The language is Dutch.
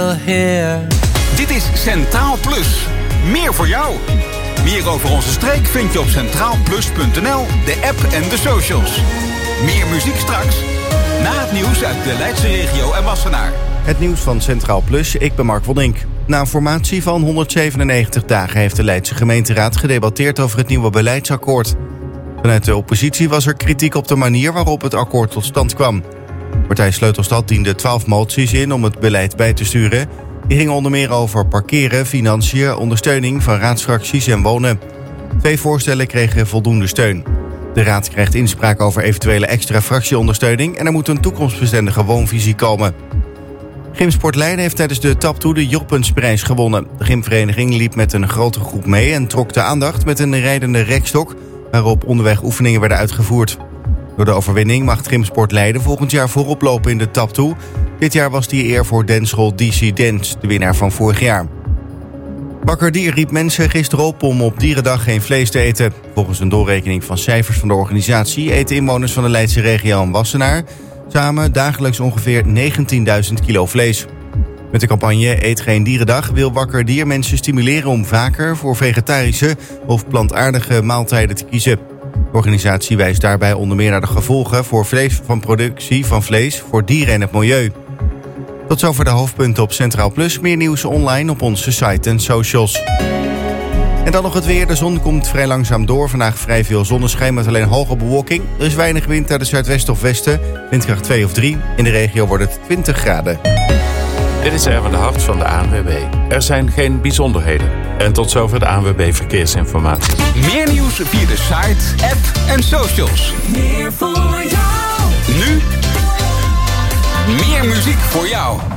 still here. Dit is Centraal Plus. Meer voor jou. Meer over onze streek vind je op centraalplus.nl, de app en de socials. Meer muziek straks. Na het nieuws uit de Leidse regio en Wassenaar. Het nieuws van Centraal Plus, ik ben Mark Woldink. Na een formatie van 197 dagen heeft de Leidse gemeenteraad gedebatteerd over het nieuwe beleidsakkoord. Vanuit de oppositie was er kritiek op de manier waarop het akkoord tot stand kwam. Partij Sleutelstad diende 12 moties in om het beleid bij te sturen. Die gingen onder meer over parkeren, financiën, ondersteuning van raadsfracties en wonen. 2 voorstellen kregen voldoende steun. De raad krijgt inspraak over eventuele extra fractieondersteuning en er moet een toekomstbestendige woonvisie komen. Gymsport Leiden heeft tijdens de Tap Toe de Joppensprijs gewonnen. De gymvereniging liep met een grote groep mee en trok de aandacht met een rijdende rekstok, waarop onderweg oefeningen werden uitgevoerd. Door de overwinning mag Gymsport Leiden volgend jaar voorop lopen in de Tap Toe. Dit jaar was die eer voor dansschool DC Dance, de winnaar van vorig jaar. Wakker Dier riep mensen gisteren op om op Dierendag geen vlees te eten. Volgens een doorrekening van cijfers van de organisatie eten inwoners van de Leidse regio en Wassenaar samen dagelijks ongeveer 19.000 kilo vlees. Met de campagne Eet geen Dierendag wil Wakker Dier mensen stimuleren om vaker voor vegetarische of plantaardige maaltijden te kiezen. De organisatie wijst daarbij onder meer naar de gevolgen voor vlees van productie van vlees voor dieren en het milieu. Tot zover de hoofdpunten op Centraal Plus. Meer nieuws online op onze site en socials. En dan nog het weer. De zon komt vrij langzaam door. Vandaag vrij veel zonneschijn met alleen hoge bewolking. Er is weinig wind uit het zuidwesten of westen. Windkracht 2 of 3. In de regio wordt het 20 graden. Dit is Erwin de Hart van de ANWB. Er zijn geen bijzonderheden. En tot zover de ANWB Verkeersinformatie. Meer nieuws via de site, app en socials. Meer voor jou. Nu meer muziek voor jou.